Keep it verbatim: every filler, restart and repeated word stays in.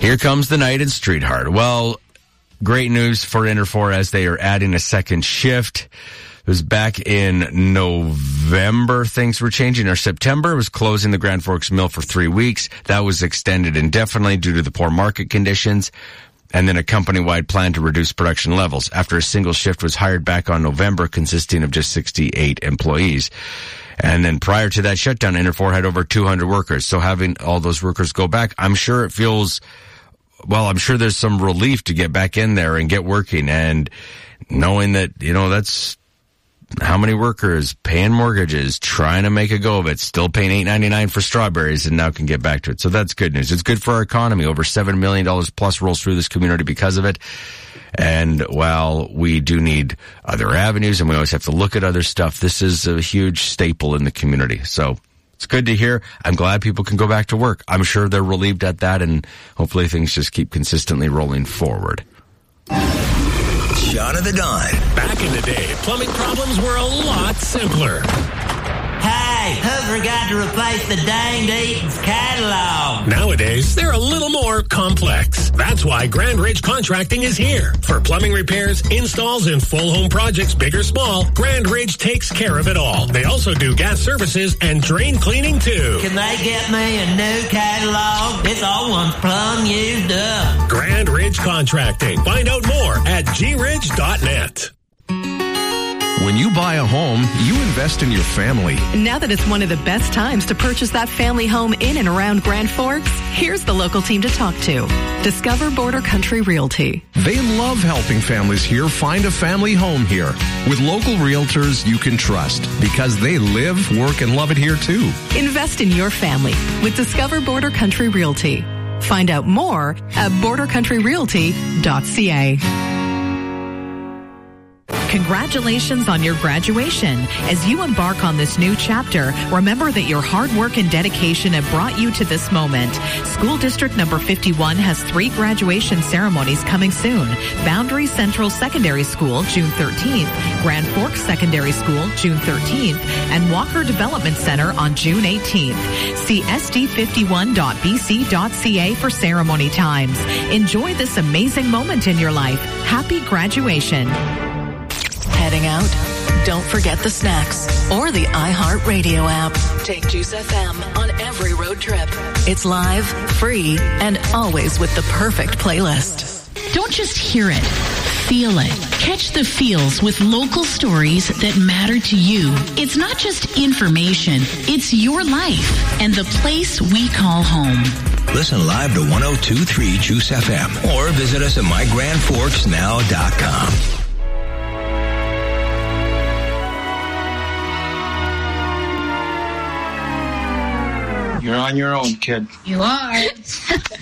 Here comes the night in Street Hard. Well, great news for Interfor as they are adding a second shift. It was back in November things were changing, or September. It was closing the Grand Forks Mill for three weeks. That was extended indefinitely due to the poor market conditions, and then a company-wide plan to reduce production levels after a single shift was hired back on November, consisting of just sixty-eight employees. And then prior to that shutdown, Interfor had over two hundred workers. So having all those workers go back, I'm sure it feels, well, I'm sure there's some relief to get back in there and get working, and knowing that, you know, that's how many workers paying mortgages, trying to make a go of it, still paying eight ninety-nine for strawberries, and now can get back to it. So that's good news. It's good for our economy. Over seven million dollars plus rolls through this community because of it. And while we do need other avenues and we always have to look at other stuff, this is a huge staple in the community. So it's good to hear. I'm glad people can go back to work. I'm sure they're relieved at that, and hopefully things just keep consistently rolling forward. Shot of the Dawn. Back in the day, plumbing problems were a lot simpler. Hey, who forgot to replace the danged Eaton's catalog? Nowadays, they're a little more complex. That's why Grand Ridge Contracting is here. For plumbing repairs, installs, and full home projects, big or small, Grand Ridge takes care of it all. They also do gas services and drain cleaning, too. Can they get me a new catalog? This old one's plumb used up. Grand Ridge Contracting. Find out more at g ridge dot net. When you buy a home, you invest in your family. Now that it's one of the best times to purchase that family home in and around Grand Forks, here's the local team to talk to. Discover Border Country Realty. They love helping families here find a family home here. With local realtors you can trust because they live, work, and love it here too. Invest in your family with Discover Border Country Realty. Find out more at border country realty dot c a. Congratulations on your graduation. As you embark on this new chapter, remember that your hard work and dedication have brought you to this moment. School District number fifty-one has three graduation ceremonies coming soon. Boundary Central Secondary School, June thirteenth, Grand Forks Secondary School, June thirteenth, and Walker Development Center on June eighteenth. See s d fifty-one dot b c dot c a for ceremony times. Enjoy this amazing moment in your life. Happy graduation. Heading out? Don't forget the snacks or the iHeartRadio app. Take Juice F M on every road trip. It's live, free, and always with the perfect playlist. Don't just hear it. Feel it. Catch the feels with local stories that matter to you. It's not just information. It's your life and the place we call home. Listen live to one oh two point three Juice F M or visit us at my grand forks now dot com. You're on your own, kid. You are.